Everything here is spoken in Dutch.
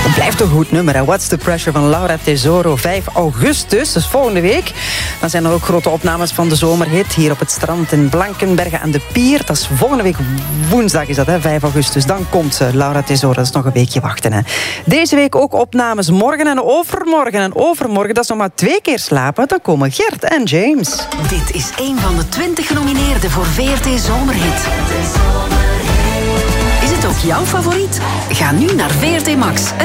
Het blijft een goed nummer, hè? What's the Pressure van Laura Tesoro. 5 augustus, dus volgende week. Dan zijn er ook grote opnames van de zomerhit hier op het strand in Blankenberge aan de Pier. Dat is volgende week woensdag, is dat, hè? 5 augustus. Dan komt Laura Tesoro, dat is nog een weekje wachten. Hè? Deze week ook opnames morgen en overmorgen. En overmorgen, dat is nog maar 2 keer slapen. Dan komen Gert en James. Dit is een van de 20 genomineerden voor VRT Zomerhit. Is het ook jouw favoriet? Ga nu naar VRT Max.